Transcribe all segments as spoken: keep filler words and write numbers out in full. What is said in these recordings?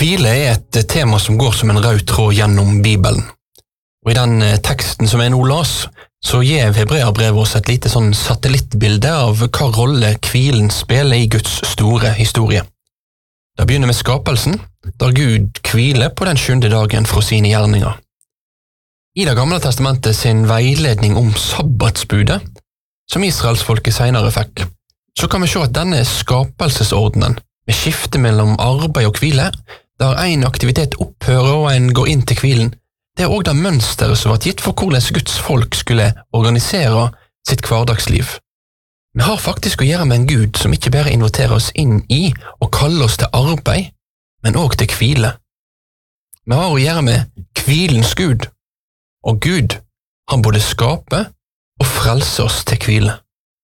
Hvile er et tema som går som en rød tråd gjennom Bibelen. Og i den teksten som jeg nå las, så gir Hebreerbrevet oss et lite sånn satellittbilde av hva rolle hvilen spiller i Guds store historie. Det begynner med skapelsen, der Gud hviler på den sjuende dagen fra sine gjerninger. I det gamle testamentet sin veiledning om sabbatsbudet, som Israelsfolket senere fikk, så kan vi se at denne skapelsesordenen, med skifte mellom arbeid og hvile, der en aktivitet opphører og en går inn til hvilen, det er også det mønsteret som var gitt for hvordan Guds folk skulle organisere sitt hverdagsliv. Vi har faktisk å gjøre med en Gud som ikke bare inviterer oss inn i og kaller oss til arbeid, men også til hvile. Vi har å gjøre med hvilens Gud, og Gud, han både skaper og frelser oss til hvile.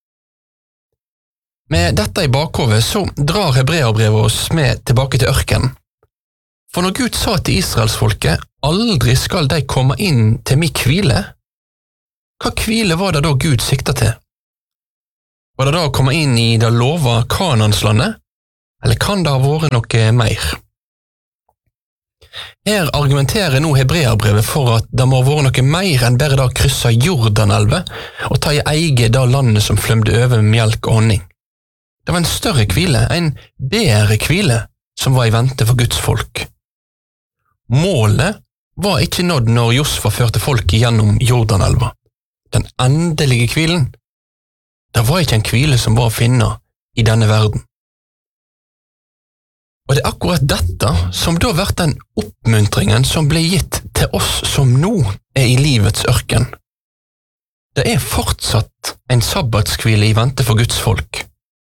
Med dette i bakhovet så drar Hebreerbrevet oss med tilbake til ørkenen. For når Gud sa til Israelsfolket, aldri skal de komme inn til min hvile, hva hvile var det da Gud siktet til? Var det da å komme inn i det lova Kananslandet, eller kan det ha vært noe mer? Her argumenterer nå Hebreerbrevet for at det må ha vært noe mer enn bare da å krysse Jordanelven og ta i eie det landet som flømte over med melk og honning. Det var en større hvile, en bedre hvile, som var i vente for Guds folk. Målet var ikke nådd når Josfa førte folket gjennom Jordanelva. Den endelige hvilen, det var ikke en hvile som var å finne i denne verden. Og det er akkurat dette som da vært den oppmuntringen som ble gitt til oss som nå er i livets ørken. Det er fortsatt en sabbatskvile i vente for Guds folk.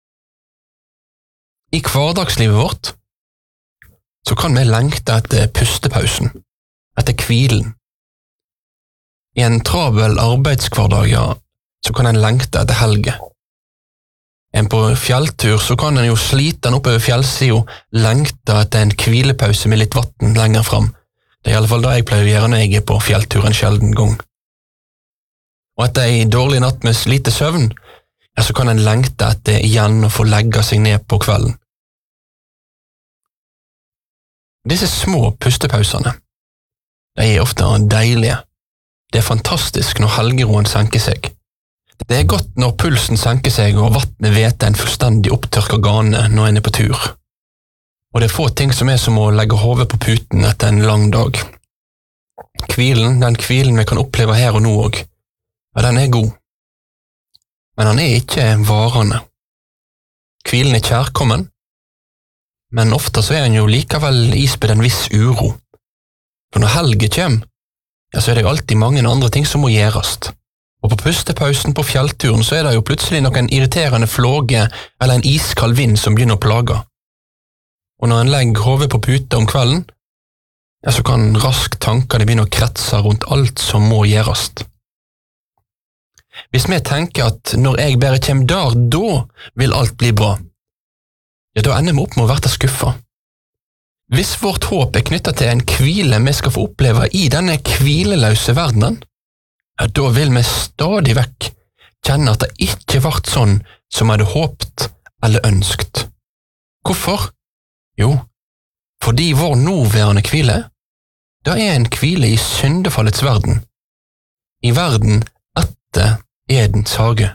I hverdagslivet vårt så kan vi lengte etter pustepausen, etter hvilen. I en travel arbeidshverdag ja, så kan en lengte etter helge. En på fjelltur så kan en jo slite den oppover fjellsiden og lengte etter en hvilepause med litt vatten lenger fram. Det er i alle fall det jeg pleier å gjøre når jeg er på fjelltur en sjelden gang. Og etter en dårlig natt med lite søvn, ja, så kan en lengte etter igjen å få legge seg ned på kvelden. Disse små pustepausene, de er ofte deilige. Det er fantastisk når helgeroen senker seg. Det er godt når pulsen senker seg og vattnet vet en fullstendig opptørka gane når en er på tur. Og det er få ting som er som å legge hodet på puten etter en lang dag. Hvilen, den hvilen vi kan oppleve her og nå også, ja, den er god. Men han er ikke varende. Hvilen er kjærkommen, men ofte så er han jo likevel ispedd en viss uro. For når helge kommer, ja, så er det jo alltid mange andre ting som må gjøres. Og på pustepausen på fjellturen så er det jo plutselig noen irriterende flåge eller en iskald vind som begynner å plage. Og når en legger hodet på pute om kvelden, ja, så kan raskt tankene begynne å kretse rundt alt som må gjøres. Hvis vi tenker at når jeg bare kommer der, da vil alt bli bra, ja, da ender vi opp med å være skuffa. Hvis vårt håp er knyttet til en hvile vi skal få oppleve i denne hvileløse verdenen, ja, da vil vi stadig vekk kjenne at det ikke ble sånn som vi hadde håpt eller ønskt. Hvorfor? Jo, fordi vår nåværende hvile, da er en hvile i syndefallets verden, i verden etter Edens hage.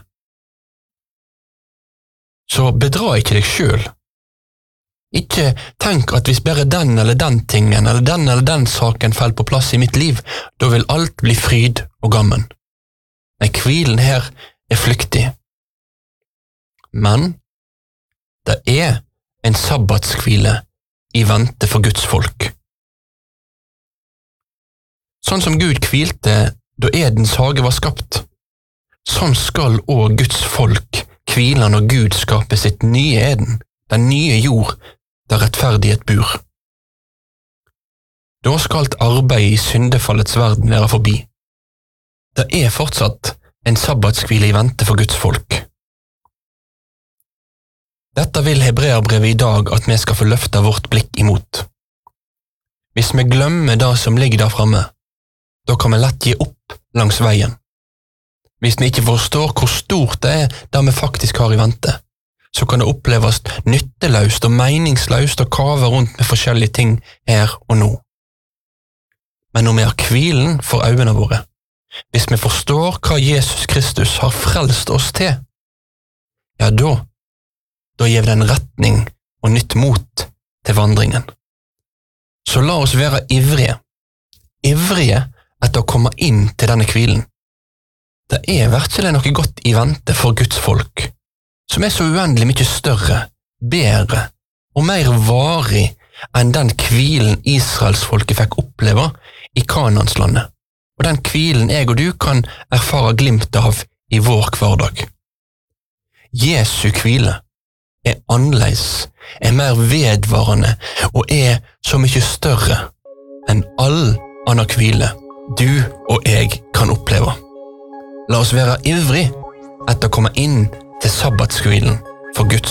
Så bedra ikke deg selv. Ikke tenk at hvis bare den eller den tingen, eller den eller den saken faller på plass i mitt liv, da vil alt bli fryd og gammen. Nei, hvilen her er flyktig. Men det er en sabbatskvile i vente for Guds folk. Sånn som Gud hvilte da Edens hage var skapt, sånn skal også Guds folk hvile når Gud skaper sitt nye Eden, den nye jord, der rettferdighet bor. Da skal alt arbeid i syndefallets verden være forbi. Det er fortsatt en sabbatskvile i vente for Guds folk. Dette vil Hebreerbrevet i dag at vi skal få løfte vårt blikk imot. Hvis vi glemmer det som ligger der fremme, da kan vi lett gi opp langs veien. Hvis vi ikke forstår hvor stort det er det vi faktisk har i vente, så kan det oppleves nytteløst og meningsløst å kave rundt med forskjellige ting her og nå. Men når vi har hvilen for øynene våre, hvis vi forstår hva Jesus Kristus har frelst oss til, ja da, da gir det en retning og nytt mot til vandringen. Så la oss være ivrige, ivrige etter å komme inn til denne hvilen. Det er virkelig noe godt i vente for Guds folk, som er så uendelig mye større, bedre og mer varig enn den hvilen Israelsfolket fikk oppleve i Kananslandet, og den hvilen jeg og du kan erfare glimt av i vår hverdag. Jesu hvile er annerledes, er mer vedvarende og er så mye større enn all annen hvile du og jeg kan oppleve. La oss være ivrig etter å komme inn til sabbatshvilen for Guds